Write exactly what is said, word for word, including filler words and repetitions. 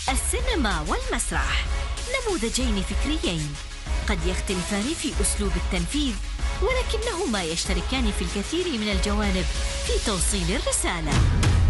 السينما والمسرح نموذجين فكريين قد يختلفان في أسلوب التنفيذ، ولكنهما يشتركان في الكثير من الجوانب في توصيل الرسالة.